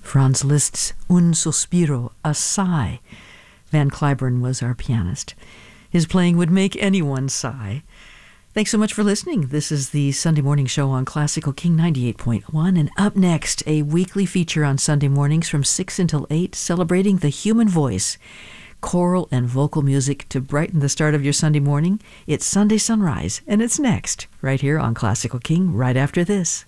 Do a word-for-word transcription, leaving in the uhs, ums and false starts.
Franz Liszt's Un Sospiro, a sigh. Van Cliburn was our pianist. His playing would make anyone sigh. Thanks so much for listening. This is the Sunday Morning Show on Classical King ninety-eight point one. And up next, a weekly feature on Sunday mornings from six until eight, celebrating the human voice, choral and vocal music to brighten the start of your Sunday morning. It's Sunday Sunrise, and it's next, right here on Classical King, right after this.